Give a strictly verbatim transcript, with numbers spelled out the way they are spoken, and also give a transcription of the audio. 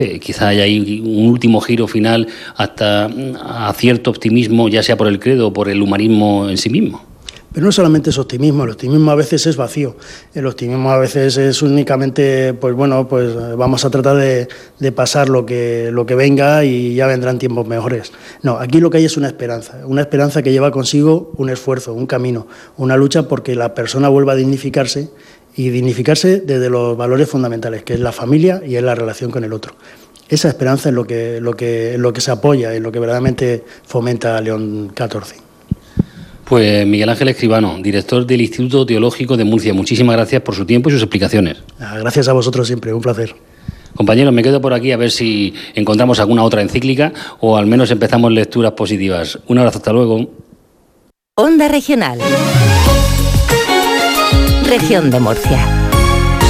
Eh, quizá haya ahí un último giro final hasta a cierto optimismo, ya sea por el credo o por el humanismo en sí mismo. Pero no solamente es optimismo, el optimismo a veces es vacío, el optimismo a veces es únicamente, pues bueno, pues vamos a tratar de, de pasar lo que, lo que venga y ya vendrán tiempos mejores. No, aquí lo que hay es una esperanza, una esperanza que lleva consigo un esfuerzo, un camino, una lucha porque la persona vuelva a dignificarse y dignificarse desde los valores fundamentales, que es la familia y es la relación con el otro. Esa esperanza es lo que, lo que, lo que se apoya, es lo que verdaderamente fomenta León catorce. Pues Miguel Ángel Escribano, director del Instituto Teológico de Murcia, muchísimas gracias por su tiempo y sus explicaciones. Gracias a vosotros siempre, un placer. Compañeros, me quedo por aquí a ver si encontramos alguna otra encíclica o al menos empezamos lecturas positivas. Un abrazo, hasta luego. Onda Regional. Región de Murcia.